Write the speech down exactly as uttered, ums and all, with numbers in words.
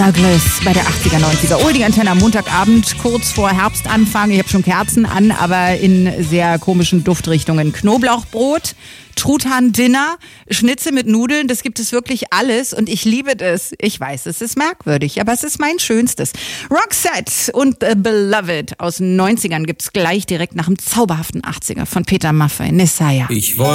Douglas bei der achtziger, neunziger. Oh, die Antenne am Montagabend, kurz vor Herbstanfang. Ich habe schon Kerzen an, aber in sehr komischen Duftrichtungen. Knoblauchbrot, Truthahn-Dinner, Schnitzel mit Nudeln, das gibt es wirklich alles und ich liebe das. Ich weiß, es ist merkwürdig, aber es ist mein Schönstes. Roxette und The Beloved aus den neunzigern gibt's gleich direkt nach dem zauberhaften achtziger von Peter Maffay, Messiah. Ich wollte